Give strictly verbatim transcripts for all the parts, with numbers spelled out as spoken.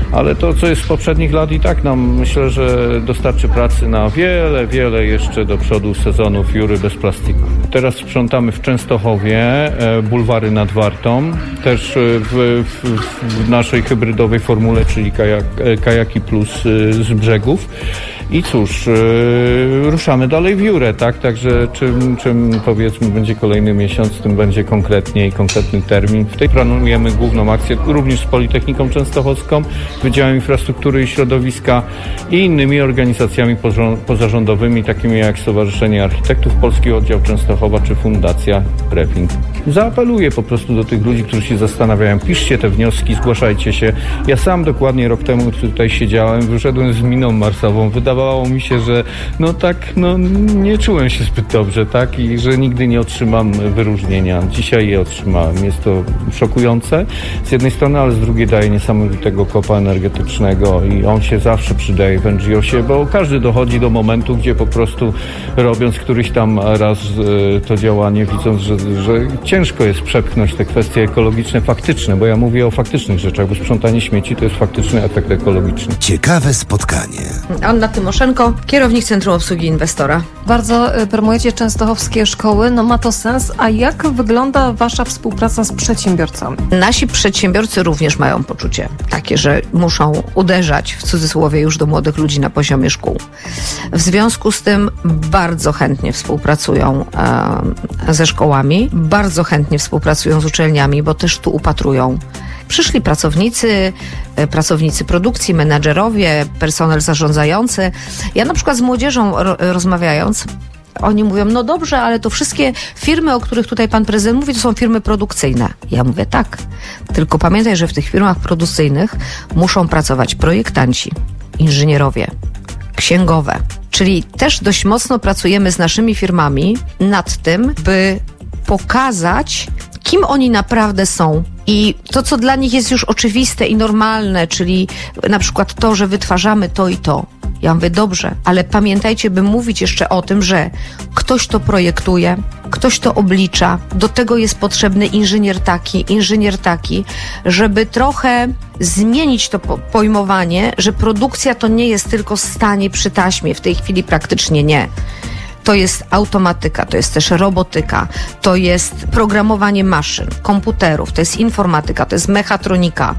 ale to, co jest z poprzednich lat i tak nam, myślę, że dostarczy pracy na wiele, wiele jeszcze do przodu sezonów Jury bez plastiku. Teraz sprzątamy w Częstochowie, bulwary nad Wartą, też w, w, w naszej hybrydowej formule, czyli kajak, kajaki plus z brzegów. I cóż, yy, ruszamy dalej w Jurę, tak? Także czym, czym powiedzmy będzie kolejny miesiąc, tym będzie konkretniej, konkretny termin. W tej planujemy główną akcję również z Politechniką Częstochowską, Wydziałem Infrastruktury i Środowiska i innymi organizacjami pozarządowymi, takimi jak Stowarzyszenie Architektów, Polski Oddział Częstochowa czy Fundacja Prefing. Zaapeluję po prostu do tych ludzi, którzy się zastanawiają, piszcie te wnioski, zgłaszajcie się. Ja sam dokładnie rok temu tutaj siedziałem, wyszedłem z miną marsową, wydawało mi się, że no tak, no nie czułem się zbyt dobrze, tak, i że nigdy nie otrzymam wyróżnienia. Dzisiaj je otrzymałem. Jest to szokujące z jednej strony, ale z drugiej daje niesamowitego kopa energetycznego i on się zawsze przydaje w N G O sie, bo każdy dochodzi do momentu, gdzie po prostu robiąc któryś tam raz e, to działanie, widząc, że, że ciężko jest przepchnąć te kwestie ekologiczne, faktyczne, bo ja mówię o faktycznych rzeczach, bo sprzątanie śmieci to jest faktyczny efekt ekologiczny. Ciekawe spotkanie. Anna Tymoszenko, kierownik Centrum Obsługi Inwestora. Bardzo promujecie częstochowskie szkoły, no ma to sens. A jak wygląda wasza współpraca z przedsiębiorcami? Nasi przedsiębiorcy również mają poczucie takie, że muszą uderzać w cudzysłowie już do młodych ludzi na poziomie szkół. W związku z tym bardzo chętnie współpracują e, ze szkołami, bardzo chętnie współpracują z uczelniami, bo też tu upatrują. Przyszli pracownicy, pracownicy produkcji, menadżerowie, personel zarządzający. Ja na przykład z młodzieżą ro- rozmawiając, oni mówią, no dobrze, ale to wszystkie firmy, o których tutaj pan prezydent mówi, to są firmy produkcyjne. Ja mówię tak, tylko pamiętaj, że w tych firmach produkcyjnych muszą pracować projektanci, inżynierowie, księgowe. Czyli też dość mocno pracujemy z naszymi firmami nad tym, by pokazać, kim oni naprawdę są. I to, co dla nich jest już oczywiste i normalne, czyli na przykład to, że wytwarzamy to i to. Ja mówię, dobrze, ale pamiętajcie, by mówić jeszcze o tym, że ktoś to projektuje, ktoś to oblicza, do tego jest potrzebny inżynier taki, inżynier taki, żeby trochę zmienić to po- pojmowanie, że produkcja to nie jest tylko stanie przy taśmie, w tej chwili praktycznie nie. To jest automatyka, to jest też robotyka, to jest programowanie maszyn, komputerów, to jest informatyka, to jest mechatronika.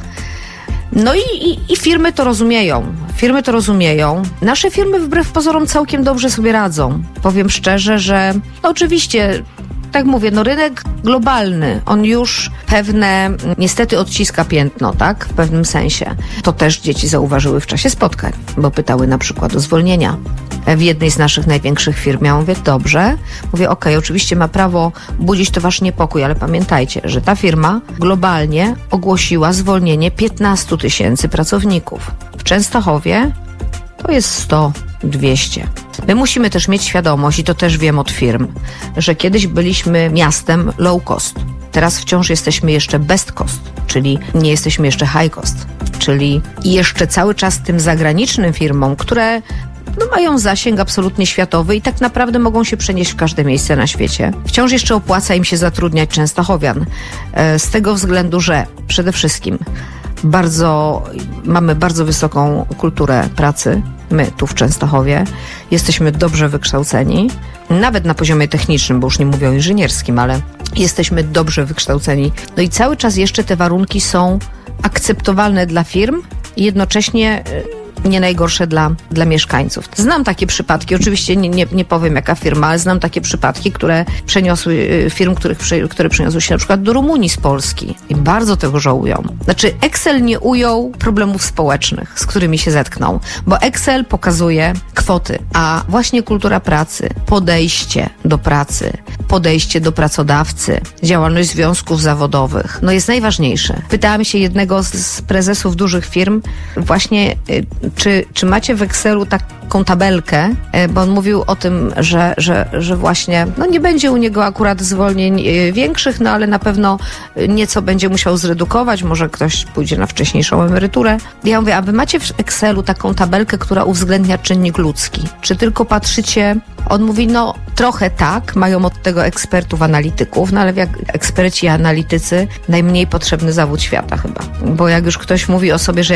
No i, i, i firmy to rozumieją. Firmy to rozumieją. Nasze firmy wbrew pozorom całkiem dobrze sobie radzą. Powiem szczerze, że no oczywiście, tak mówię, no rynek globalny, on już pewne, niestety odciska piętno, tak? W pewnym sensie. To też dzieci zauważyły w czasie spotkań, bo pytały na przykład o zwolnienia. W jednej z naszych największych firm. Ja mówię, dobrze. Mówię, okej, okay, oczywiście ma prawo budzić to wasz niepokój, ale pamiętajcie, że ta firma globalnie ogłosiła zwolnienie piętnaście tysięcy pracowników. W Częstochowie to jest sto, dwieście. My musimy też mieć świadomość, i to też wiem od firm, że kiedyś byliśmy miastem low cost. Teraz wciąż jesteśmy jeszcze best cost, czyli nie jesteśmy jeszcze high cost. Czyli jeszcze cały czas tym zagranicznym firmom, które no mają zasięg absolutnie światowy i tak naprawdę mogą się przenieść w każde miejsce na świecie. Wciąż jeszcze opłaca im się zatrudniać częstochowian. Z tego względu, że przede wszystkim bardzo, mamy bardzo wysoką kulturę pracy. My tu w Częstochowie jesteśmy dobrze wykształceni, nawet na poziomie technicznym, bo już nie mówię o inżynierskim, ale jesteśmy dobrze wykształceni. No i cały czas jeszcze te warunki są akceptowalne dla firm i jednocześnie nie najgorsze dla, dla mieszkańców. Znam takie przypadki, oczywiście nie, nie, nie powiem jaka firma, ale znam takie przypadki, które przeniosły, firm, których, które przeniosły się na przykład do Rumunii z Polski i bardzo tego żałują. Znaczy Excel nie ujął problemów społecznych, z którymi się zetknął, bo Excel pokazuje kwoty, a właśnie kultura pracy, podejście do pracy, podejście do pracodawcy, działalność związków zawodowych, no jest najważniejsze. Pytałam się jednego z, z prezesów dużych firm właśnie, czy, czy macie w Excelu taką tabelkę, bo on mówił o tym, że, że, że właśnie no nie będzie u niego akurat zwolnień większych, no ale na pewno nieco będzie musiał zredukować, może ktoś pójdzie na wcześniejszą emeryturę. Ja mówię, a wy macie w Excelu taką tabelkę, która uwzględnia czynnik ludzki? Czy tylko patrzycie? On mówi, no trochę tak, mają od tego ekspertów, analityków, no ale jak eksperci i analitycy, najmniej potrzebny zawód świata chyba. Bo jak już ktoś mówi o sobie, że